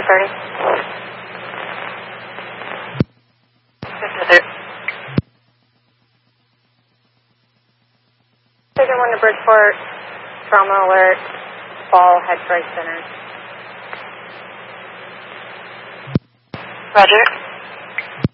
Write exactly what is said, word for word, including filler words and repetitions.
starting. This is it. Station one to Bridgeport, trauma alert, fall, head for Center. Roger.